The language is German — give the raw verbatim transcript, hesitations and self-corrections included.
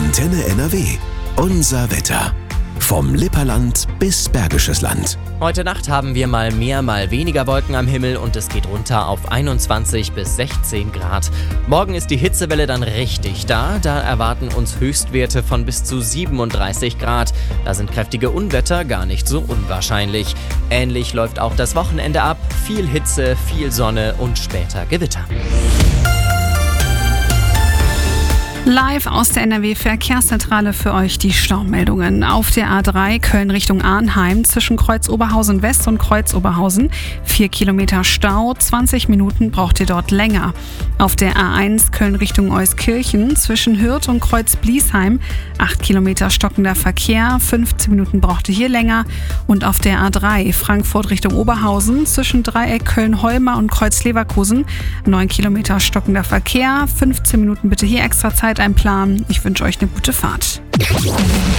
Antenne N R W. Unser Wetter. Vom Lipperland bis Bergisches Land. Heute Nacht haben wir mal mehr, mal weniger Wolken am Himmel und es geht runter auf einundzwanzig bis sechzehn Grad. Morgen ist die Hitzewelle dann richtig da. Da erwarten uns Höchstwerte von bis zu siebenunddreißig Grad. Da sind kräftige Unwetter gar nicht so unwahrscheinlich. Ähnlich läuft auch das Wochenende ab. Viel Hitze, viel Sonne und später Gewitter. Live aus der N R W-Verkehrszentrale für euch die Staumeldungen. Auf der A drei Köln Richtung Arnheim zwischen Kreuz Oberhausen West und Kreuz Oberhausen. Vier Kilometer Stau, zwanzig Minuten braucht ihr dort länger. Auf der A eins Köln Richtung Euskirchen zwischen Hürth und Kreuz Bliesheim. Acht Kilometer stockender Verkehr, fünfzehn Minuten braucht ihr hier länger. Und auf der A drei Frankfurt Richtung Oberhausen zwischen Dreieck Köln-Holmer und Kreuz Leverkusen. Neun Kilometer stockender Verkehr, fünfzehn Minuten bitte hier extra Zeit einplanen. Ich wünsche euch eine gute Fahrt.